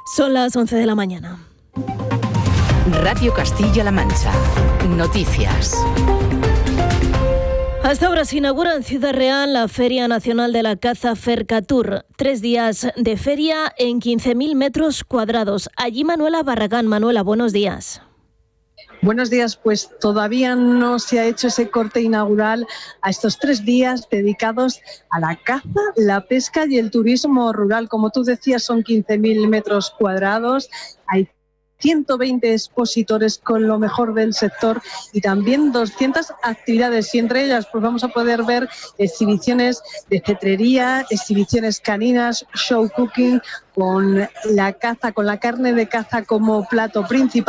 Son las 11 de la mañana. Radio Castilla-La Mancha. Noticias. Hasta ahora se inaugura en Ciudad Real la Feria Nacional de la Caza Fercatur. 3 días de feria en 15.000 metros cuadrados. Allí Manuela Barragán. Manuela, buenos días. Buenos días, pues todavía no se ha hecho ese corte inaugural a estos 3 días dedicados a la caza, la pesca y el turismo rural. Como tú decías, son 15.000 metros cuadrados, hay 120 expositores con lo mejor del sector y también 200 actividades, y entre ellas pues vamos a poder ver exhibiciones de cetrería, exhibiciones caninas, show cooking, con la caza, con la carne de caza como plato principal.